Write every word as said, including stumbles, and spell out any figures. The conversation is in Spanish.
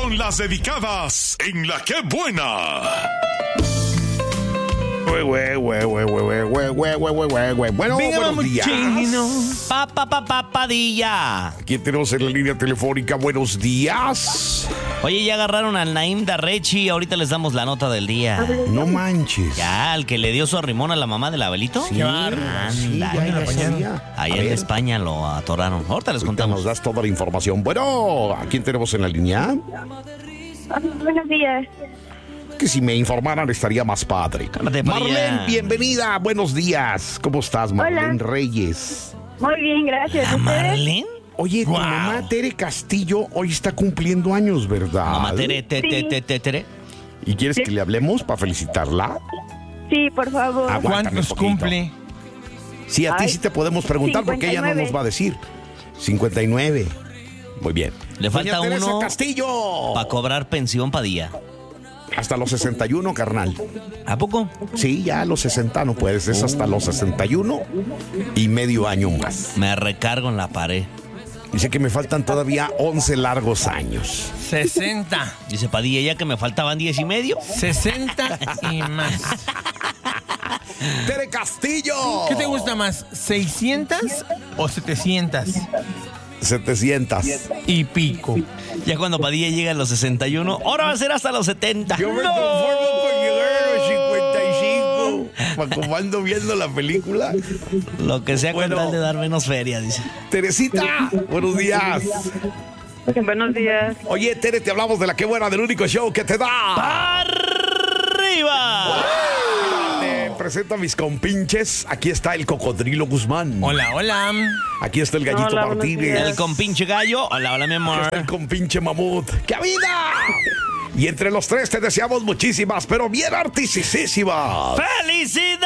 con las dedicadas en La Qué Buena. Bueno, buenos días. Pa, pa, pa, pa, Padilla. Aquí tenemos en la línea telefónica. Buenos días. Oye, ya agarraron al Naim Darrechi. Ahorita les damos la nota del día. No manches. Ya, el que le dio su arrimón a la mamá del Abelito. Sí, Anda, sí, ya, ya sabía. Allá A en ver, España lo atoraron. Ahorita les ahorita contamos. nos das toda la información. Bueno, ¿a quién tenemos en la línea? Buenos días. Que si me informaran estaría más padre. Cálmate, Padilla. Marlene, bienvenida. Buenos días. ¿Cómo estás, Marlene Hola. Reyes? Muy bien, gracias. ¿A ¿Ustedes? Marlene? Oye, tu Wow. mamá Tere Castillo hoy está cumpliendo años, ¿verdad? Mamá Tere, te, te, te, te, tere. ¿Y quieres que le hablemos para felicitarla? Sí, por favor. Aguántame ¿Cuántos poquito. cumple? Sí, a ti Ay, sí te podemos preguntar porque ella no cincuenta y nueve. nos va a decir. cincuenta y nueve. Muy bien. Le falta Doña Teresa uno Castillo. para cobrar pensión, Padilla. Hasta los sesenta y uno, carnal. ¿A poco? Sí, ya a los sesenta no puedes. Es hasta los sesenta y uno y medio año más. Me recargo en la pared. Dice que me faltan todavía once largos años. sesenta. Dice Padilla, ya que me faltaban diez y medio. sesenta y más. ¡Tere Castillo! ¿Qué te gusta más? ¿seiscientas o setecientas? setecientas. Y pico. Ya cuando Padilla llega a los sesenta y uno, ahora va a ser hasta los setenta. Yo me ¡No! conformo con llegar a los cincuenta y cinco. Para como ando viendo la película. Lo que sea Bueno. con tal de dar menos feria, dice. Teresita, buenos días. Buenos días. Oye, Tere, te hablamos de La Qué Buena, del único show que te da. ¡Arriba! Te presento a mis compinches. Aquí está el Cocodrilo Guzmán. Hola, hola. Aquí está el Gallito Hola, buenos Martínez. días. El compinche gallo. Hola, hola, mi Aquí amor. está el compinche Mamut. ¡Qué vida! Y entre los tres te deseamos muchísimas, pero bien artisísimas. ¡Felicidades!